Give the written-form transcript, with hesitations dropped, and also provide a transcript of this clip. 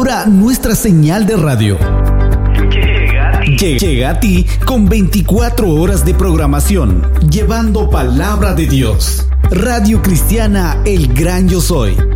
Ahora nuestra señal de radio llega a ti con 24 horas de programación, llevando palabra de Dios. Radio Cristiana El Gran Yo Soy.